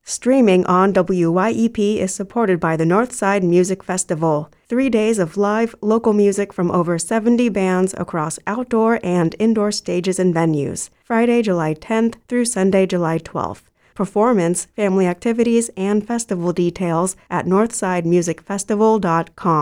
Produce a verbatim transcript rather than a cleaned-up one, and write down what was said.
Streaming on W Y E P is supported by the Northside Music Festival. Three days of live, local music from over seventy bands across outdoor and indoor stages and venues. Friday, July tenth through Sunday, July twelfth. Performance, family activities, and festival details at northside music festival dot com.